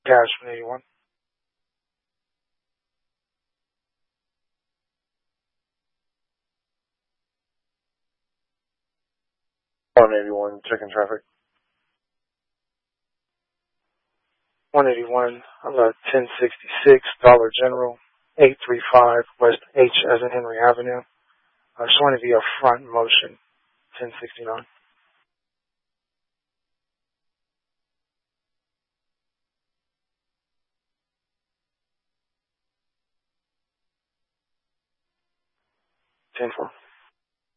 Cash 181. 181, checking traffic. 181, about 1066 Dollar General, 835 West H as in Henry Avenue. Showing to be a front motion, 1069. Ten four.